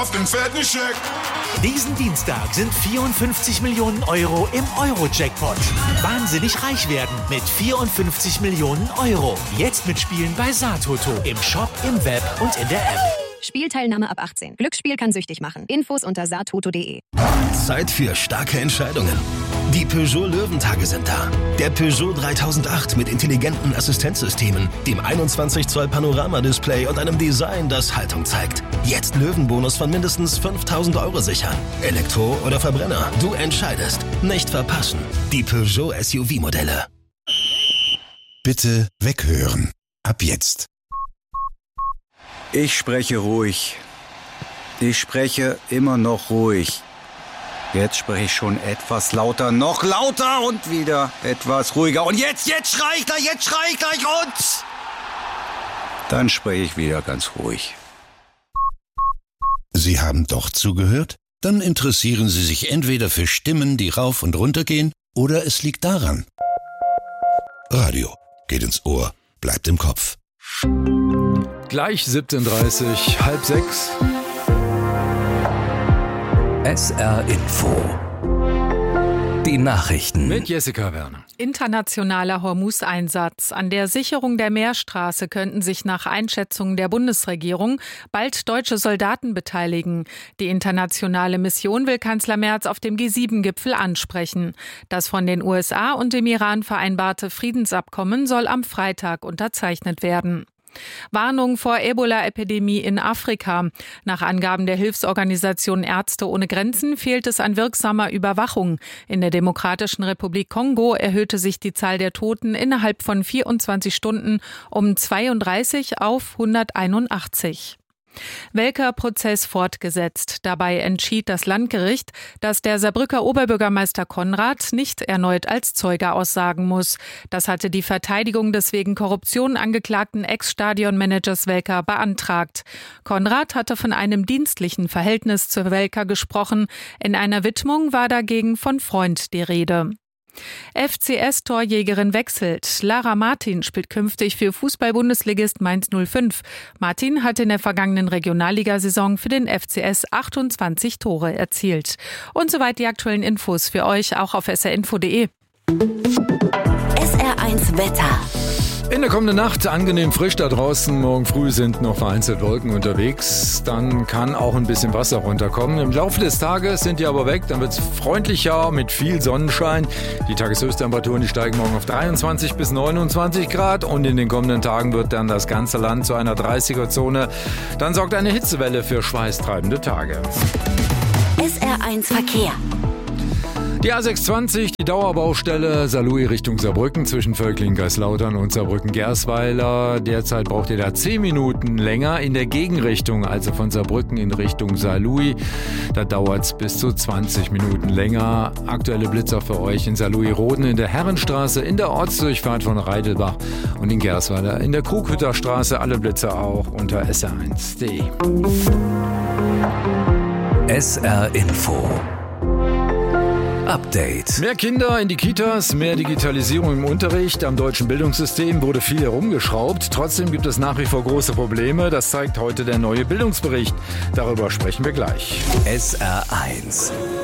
auf den fetten Scheck. Diesen Dienstag sind 54 Millionen Euro im Euro-Jackpot. Wahnsinnig reich werden mit 54 Millionen Euro. Jetzt mitspielen bei Satoto. Im Shop, im Web und in der App. Spielteilnahme ab 18. Glücksspiel kann süchtig machen. Infos unter satoto.de. Zeit für starke Entscheidungen. Die Peugeot Löwentage sind da. Der Peugeot 3008 mit intelligenten Assistenzsystemen, dem 21 Zoll Panoramadisplay und einem Design, das Haltung zeigt. Jetzt Löwenbonus von mindestens 5.000 Euro sichern. Elektro oder Verbrenner, du entscheidest. Nicht verpassen. Die Peugeot SUV-Modelle. Bitte weghören. Ab jetzt. Ich spreche ruhig. Ich spreche immer noch ruhig. Jetzt spreche ich schon etwas lauter, noch lauter und wieder etwas ruhiger. Und jetzt schrei ich gleich und dann spreche ich wieder ganz ruhig. Sie haben doch zugehört? Dann interessieren Sie sich entweder für Stimmen, die rauf und runter gehen, oder es liegt daran. Radio geht ins Ohr, bleibt im Kopf. Gleich 17:30, 5:30. SR Info. Die Nachrichten. Mit Jessica Werner. Internationaler Hormuz-Einsatz. An der Sicherung der Meerstraße könnten sich nach Einschätzung der Bundesregierung bald deutsche Soldaten beteiligen. Die internationale Mission will Kanzler Merz auf dem G7-Gipfel ansprechen. Das von den USA und dem Iran vereinbarte Friedensabkommen soll am Freitag unterzeichnet werden. Warnung vor Ebola-Epidemie in Afrika. Nach Angaben der Hilfsorganisation Ärzte ohne Grenzen fehlt es an wirksamer Überwachung. In der Demokratischen Republik Kongo erhöhte sich die Zahl der Toten innerhalb von 24 Stunden um 32 auf 181. Welker Prozess fortgesetzt. Dabei entschied das Landgericht, dass der Saarbrücker Oberbürgermeister Konrad nicht erneut als Zeuge aussagen muss. Das hatte die Verteidigung des wegen Korruption angeklagten Ex-Stadionmanagers Welker beantragt. Konrad hatte von einem dienstlichen Verhältnis zu Welker gesprochen. In einer Widmung war dagegen von Freund die Rede. FCS-Torjägerin wechselt. Lara Martin spielt künftig für Fußball-Bundesligist Mainz 05. Martin hat in der vergangenen Regionalligasaison für den FCS 28 Tore erzielt. Und soweit die aktuellen Infos für euch auch auf srinfo.de. SR1 Wetter. In der kommenden Nacht angenehm frisch da draußen. Morgen früh sind noch vereinzelt Wolken unterwegs. Dann kann auch ein bisschen Wasser runterkommen. Im Laufe des Tages sind die aber weg. Dann wird es freundlicher mit viel Sonnenschein. Die Tageshöchsttemperaturen, die steigen morgen auf 23 bis 29 Grad. Und in den kommenden Tagen wird dann das ganze Land zu einer 30er-Zone. Dann sorgt eine Hitzewelle für schweißtreibende Tage. SR1 Verkehr. Die A620, die Dauerbaustelle Saarlouis Richtung Saarbrücken zwischen Völklingen-Geislautern und Saarbrücken-Gersweiler. Derzeit braucht ihr da 10 Minuten länger in der Gegenrichtung, also von Saarbrücken in Richtung Saarlouis. Da dauert es bis zu 20 Minuten länger. Aktuelle Blitzer für euch in Saarlouis-Roden in der Herrenstraße, in der Ortsdurchfahrt von Reidelbach und in Gersweiler in der Krughütter Straße. Alle Blitzer auch unter sr1.de. SR Info. Update. Mehr Kinder in die Kitas, mehr Digitalisierung im Unterricht. Am deutschen Bildungssystem wurde viel herumgeschraubt. Trotzdem gibt es nach wie vor große Probleme. Das zeigt heute der neue Bildungsbericht. Darüber sprechen wir gleich. SR1.